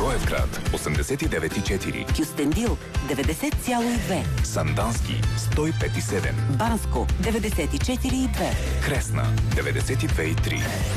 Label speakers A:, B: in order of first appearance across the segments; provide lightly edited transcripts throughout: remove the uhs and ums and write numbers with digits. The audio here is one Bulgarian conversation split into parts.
A: Благоевград 89,4,
B: Кюстендил 90,2,
A: Сандански 105,7,
B: Банско 94,2,
A: Кресна 92,3.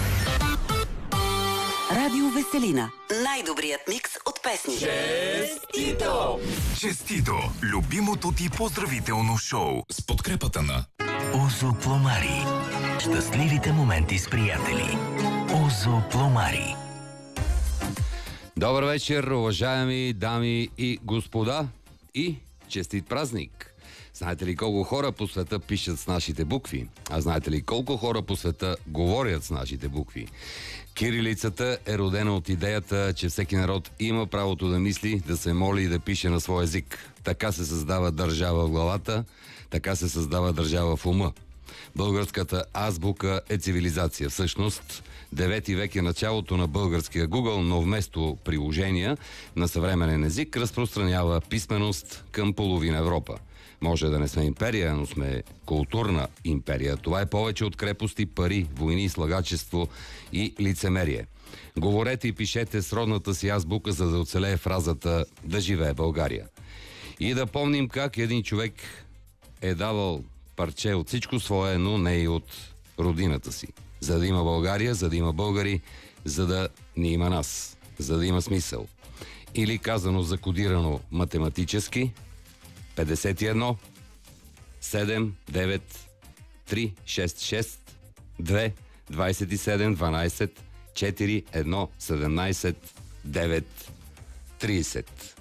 B: Радио Веселина. Най-добрият микс от песни.
A: Честито! Честито! Любимото ти поздравително шоу с подкрепата на
C: Озо Пломари. Щастливите моменти с приятели. Озо Пломари.
D: Добър вечер, уважаеми дами и господа, и честит празник! Знаете ли колко хора по света пишат с нашите букви? А знаете ли колко хора по света говорят с нашите букви? Кирилицата е родена от идеята, че всеки народ има правото да мисли, да се моли и да пише на своя език. Така се създава държава в главата, така се създава държава в ума. Българската азбука е цивилизация. Всъщност, 9 век е началото на българския Google, но вместо приложения на съвременен език разпространява писменост към половина Европа. Може да не сме империя, но сме културна империя. Това е повече от крепости, пари, войни, слагачество и лицемерие. Говорете и пишете с родната си азбука, за да оцелее фразата «Да живее България». И да помним как един човек е давал парче от всичко свое, но не и от родината си. За да има България, за да има българи, за да не има нас, за да има смисъл. Или казано закодирано математически, 51 7 9 3 6 6 2 27 12 4 1 17 9 30.